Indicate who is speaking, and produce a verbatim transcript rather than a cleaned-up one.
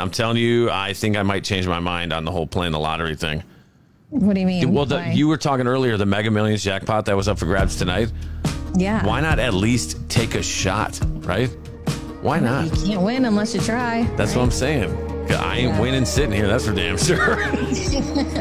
Speaker 1: I'm telling you, I think I might change my mind on the whole playing the lottery thing.
Speaker 2: What do you mean?
Speaker 1: Well, the, you were talking earlier, the Mega Millions jackpot that was up for grabs tonight.
Speaker 2: Yeah.
Speaker 1: Why not at least take a shot, right? Why not?
Speaker 2: You can't win unless you try.
Speaker 1: That's
Speaker 2: right?
Speaker 1: what I'm saying. I ain't
Speaker 2: Yeah.
Speaker 1: winning sitting here. That's for damn sure.